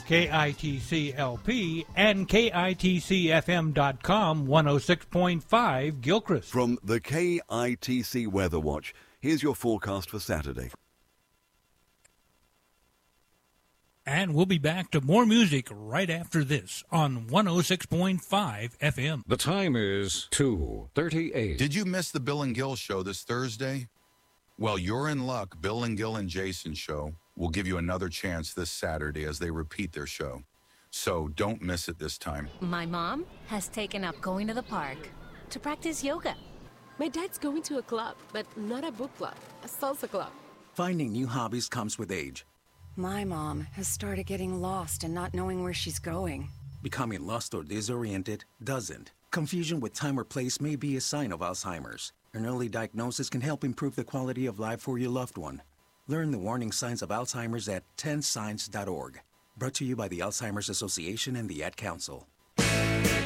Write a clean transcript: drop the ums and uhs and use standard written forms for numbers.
KITC-LP and KITCFM.com 106.5 Gilchrist. From the KITC Weather Watch, here's your forecast for Saturday. And we'll be back to more music right after this on 106.5 FM. The time is 2:38. Did you miss the Bill and Gil show this Thursday? Well, you're in luck. Bill and Gil and Jason show will give you another chance this Saturday as they repeat their show. So don't miss it this time. My mom has taken up going to the park to practice yoga. My dad's going to a club, but not a book club, a salsa club. Finding new hobbies comes with age. My mom has started getting lost and not knowing where she's going. Becoming lost or disoriented doesn't. Confusion with time or place may be a sign of Alzheimer's. An early diagnosis can help improve the quality of life for your loved one. Learn the warning signs of Alzheimer's at 10signs.org. Brought to you by the Alzheimer's Association and the Ad Council.